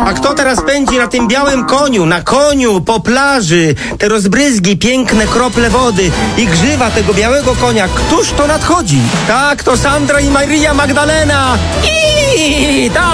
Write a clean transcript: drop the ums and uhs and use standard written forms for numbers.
A kto teraz pędzi na tym białym koniu? Na koniu, po plaży. Te rozbryzgi, piękne krople wody i grzywa tego białego konia. Któż to nadchodzi? Tak, to Sandra i Maria Magdalena. I tam